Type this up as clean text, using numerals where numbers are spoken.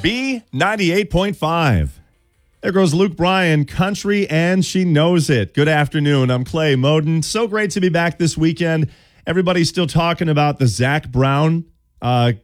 B98.5. There goes Luke Bryan, country, and she knows it. Good afternoon. I'm Clay Moden. So great to be back this weekend. Everybody's still talking about the Zach Brown